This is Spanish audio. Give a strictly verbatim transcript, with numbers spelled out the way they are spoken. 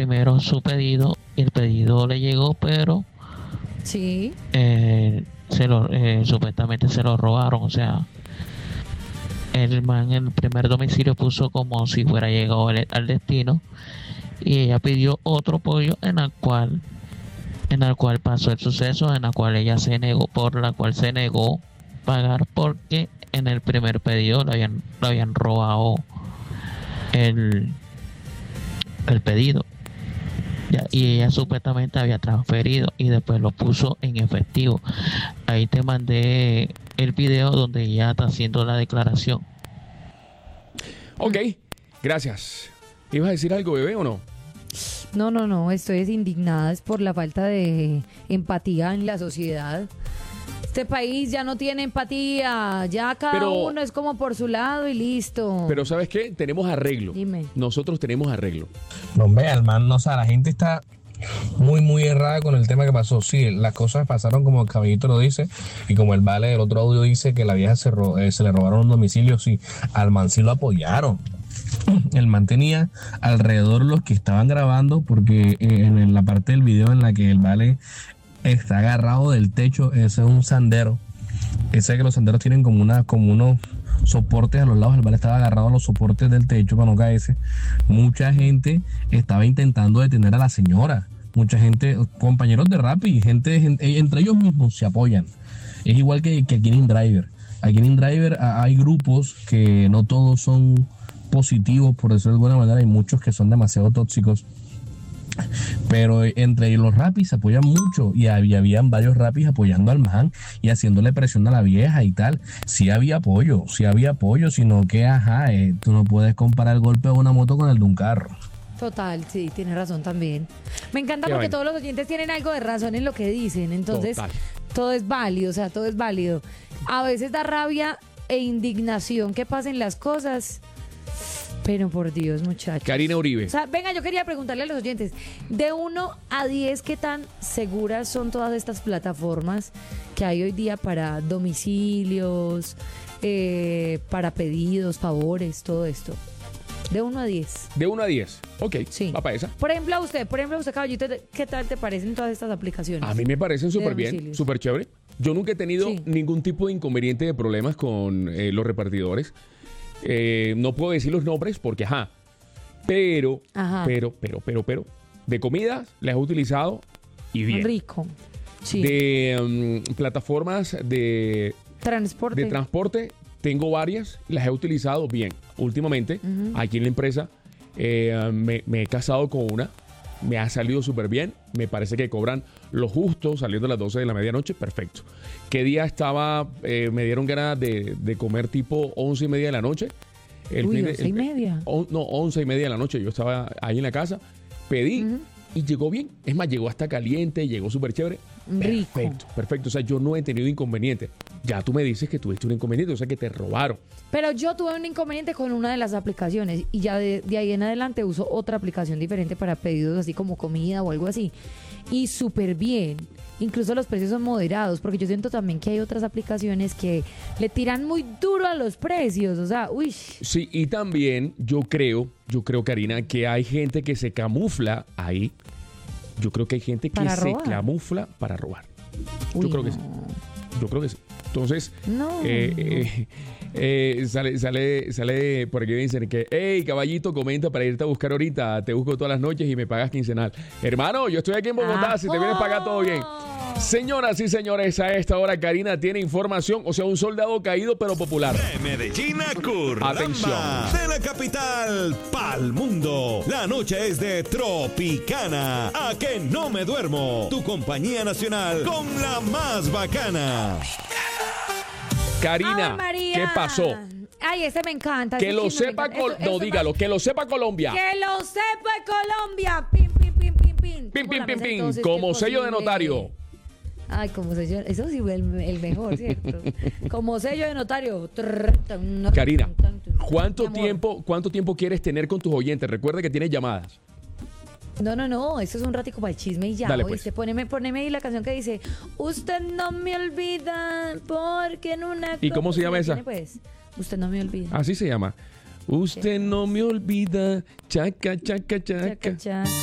primero su pedido y el pedido le llegó, pero sí. eh, se lo, eh, supuestamente se lo robaron. O sea, el man en el primer domicilio puso como si fuera llegado al, al destino, y ella pidió otro pollo en el cual en el cual pasó el suceso, en la cual ella se negó, por la cual se negó pagar, porque en el primer pedido le habían, le habían robado el, el pedido. Ya, y ella supuestamente había transferido y después lo puso en efectivo. Ahí te mandé el video donde ella está haciendo la declaración. Ok, gracias. ¿Ibas a decir algo, bebé, o no? No, no, no, estoy indignada es por la falta de empatía en la sociedad. Este país ya no tiene empatía, ya cada Pero- uno es como por su lado y listo. Pero ¿sabes qué? Tenemos arreglo. Dime. Nosotros tenemos arreglo. No, hombre, hermano, no, o sea, la gente está muy, muy errada con el tema que pasó. Sí, las cosas pasaron como el caballito lo dice, y como el vale del otro audio dice que la vieja se, ro- eh, se le robaron un domicilio. Sí, al man sí lo apoyaron. El man tenía alrededor los que estaban grabando, porque eh, en la parte del video en la que el vale está agarrado del techo, ese es un sandero. Ese que los senderos tienen como una, como unos soportes a los lados. El vale estaba agarrado a los soportes del techo para no caerse. Mucha gente estaba intentando detener a la señora. Mucha gente, compañeros de Rappi, gente, gente entre ellos mismos se apoyan. Es igual que, que aquí en InDriver. Aquí en InDriver a- hay grupos que no todos son positivos, por decirlo de alguna manera. Hay muchos que son demasiado tóxicos. Pero entre los rapis se apoyan mucho, y había, habían varios rapis apoyando al man y haciéndole presión a la vieja y tal. Sí había apoyo, sí había apoyo, sino que ajá, eh, tú no puedes comparar el golpe de una moto con el de un carro. Total, sí, tienes razón también. Me encanta Qué porque vaina. todos los oyentes tienen algo de razón en lo que dicen, entonces Total. todo es válido, o sea, todo es válido. A veces da rabia e indignación que pasen las cosas, pero por Dios, muchachos. Karina Uribe. O sea, venga, yo quería preguntarle a los oyentes, de uno a diez, ¿qué tan seguras son todas estas plataformas que hay hoy día para domicilios, eh, para pedidos, favores, todo esto? De uno a diez. De uno a diez. Ok, Sí. va para esa. Por ejemplo, a usted, por ejemplo, a usted, caballito, ¿qué tal te parecen todas estas aplicaciones? A mí me parecen súper bien, domicilios. súper chévere. Yo nunca he tenido Sí. ningún tipo de inconveniente de problemas con eh, los repartidores. Eh, no puedo decir los nombres porque, ajá. Pero, Ajá. pero, pero, pero, pero. De comidas las he utilizado y bien. Rico. Sí. De um, plataformas de, Transporte. de transporte, tengo varias, las he utilizado bien. Últimamente, aquí en la empresa, eh, me, me he casado con una, me ha salido súper bien, me parece que cobran lo justo, saliendo a las doce de la medianoche, perfecto. ¿Qué día estaba, eh, me dieron ganas de, de comer tipo once y media de la noche? El Uy, fin de- once y el- media. on- no, once y media de la noche, yo estaba ahí en la casa, pedí y llegó bien. Es más, llegó hasta caliente, llegó súper chévere. Rico. Perfecto, perfecto. O sea, yo no he tenido inconveniente. Ya tú me dices que tuviste un inconveniente, o sea, que te robaron. Pero yo tuve un inconveniente con una de las aplicaciones y ya de, de ahí en adelante uso otra aplicación diferente para pedidos así como comida o algo así. Y súper bien. Incluso los precios son moderados, porque yo siento también que hay otras aplicaciones que le tiran muy duro a los precios. O sea, uy. Sí, y también yo creo, yo creo, Karina, que hay gente que se camufla ahí. Yo creo que hay gente que Para se robar. camufla para robar. Yo Uy, creo que no. sí. Yo creo que sí. Entonces, No. eh, eh, eh, sale, sale, sale por aquí dicen que, hey, caballito, comenta para irte a buscar ahorita. Te busco todas las noches y me pagas quincenal. Hermano, yo estoy aquí en Bogotá. Si te vienes para acá, todo bien. Señoras y señores, a esta hora Karina tiene información, o sea, un soldado caído pero popular. De Medellín a Curramba. Atención. De la capital pa'l mundo. La noche es de Tropicana. A que no me duermo. Tu compañía nacional con la más bacana. Karina, Ay, María. ¿qué pasó? Ay, ese me encanta. Que ese lo chisme me sepa, encanta. Col- Eso- no, eso dígalo, va- que lo sepa Colombia. Que lo sepa Colombia. Pim, pim, pim, pim, pim, pim. Pim, Como pim, la pim, mesa, pim, entonces, como ¿qué sello de posible? notario. Ay, como sello, eso sí fue el, el mejor, ¿cierto? Como sello de notario. Trrr, tan, Karina, tan, tan, tan. ¿cuánto Mi amor. tiempo, ¿cuánto tiempo quieres tener con tus oyentes? Recuerda que tienes llamadas. No, no, no, eso es un ratico para el chisme y ya. Dale, ¿oíste? pues. Poneme, poneme ahí la canción que dice Usted no me olvida porque en una... ¿Y cómo se llama esa? tiene, pues? Usted no me olvida. Así se llama. Usted no me olvida. Chaca, chaca, chaca. Chaca, chaca.